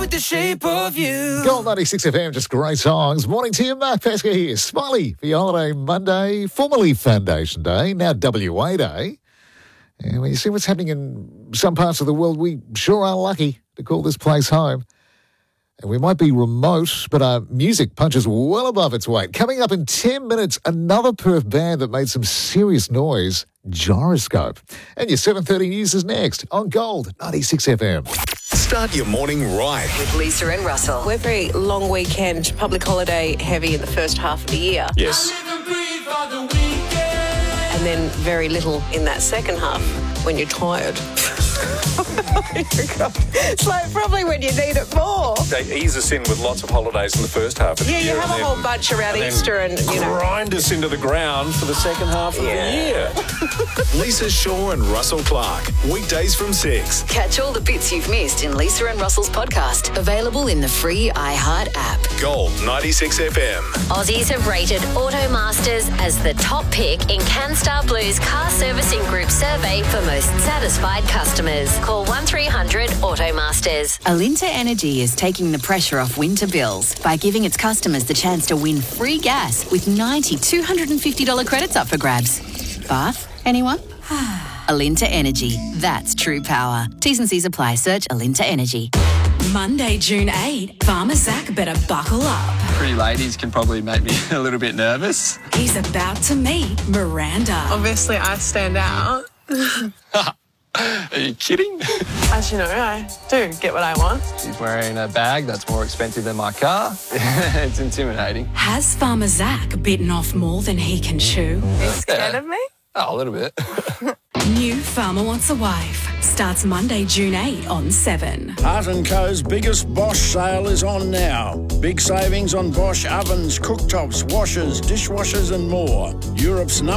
with the shape of you. Gold 96 FM, just great songs. Morning to you, Mark Pesca here. Smiley for your holiday Monday, formerly Foundation Day, now WA Day. And when you see what's happening in some parts of the world, we sure are lucky to call this place home. And we might be remote, but our music punches well above its weight. Coming up in 10 minutes, another Perth band that made some serious noise, Gyroscope. And your 7:30 news is next on Gold 96 FM. Start your morning right. With Lisa and Russell. We're very long weekend, public holiday heavy in the first half of the year. Yes. And then very little in that second half when you're tired. It's like probably when you need it more. They ease us in with lots of holidays in the first half of the year. Yeah, you have a whole bunch around Easter and, you know. Grind us into the ground for the second half of the year. Lisa Shaw and Russell Clark. Weekdays from 6. Catch all the bits you've missed in Lisa and Russell's podcast. Available in the free iHeart app. Gold 96 FM. Aussies have rated Automasters as the top pick in CanStar Blue's car servicing group survey for most satisfied customers. Call 1300 Automasters. Alinta Energy is taking the pressure off winter bills by giving its customers the chance to win free gas with 90 $250 credits up for grabs. Bath? Anyone? Alinta Energy. That's true power. T's and C's apply. Search Alinta Energy. Monday, June 8, Farmer Zach better buckle up. Pretty ladies can probably make me a little bit nervous. He's about to meet Miranda. Obviously, I stand out. Are you kidding? As you know, I do get what I want. She's wearing a bag that's more expensive than my car. It's intimidating. Has Farmer Zach bitten off more than he can chew? Are you scared of me? Oh, a little bit. New Farmer Wants a Wife starts Monday, June 8 on 7. Hart & Co.'s biggest Bosch sale is on now. Big savings on Bosch ovens, cooktops, washers, dishwashers and more. Europe's